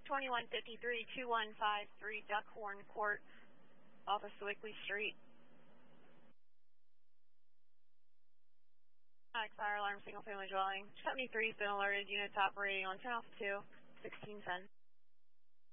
2153-2153 Duckhorn Court, off of Swickley Street. Fire alarm, single family dwelling. 73's been alerted. Units operating on 10 off 2, 1610.